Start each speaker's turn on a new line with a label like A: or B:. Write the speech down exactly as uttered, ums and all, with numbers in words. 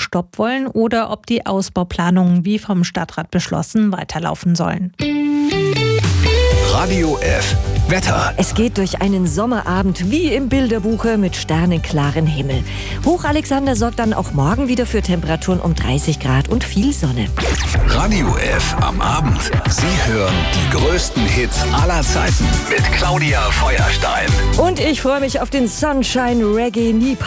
A: Stopp wollen oder ob die Ausbauplanungen wie vom Stadtrat beschlossen weiterlaufen sollen.
B: Radio F. Wetter.
C: Es geht durch einen Sommerabend wie im Bilderbuche mit sternenklaren Himmel. Hochalexander sorgt dann auch morgen wieder für Temperaturen um dreißig Grad und viel Sonne.
B: Radio F am Abend. Sie hören die größten Hits aller Zeiten mit Claudia Feuerstein.
C: Und ich freue mich auf den Sunshine Reggae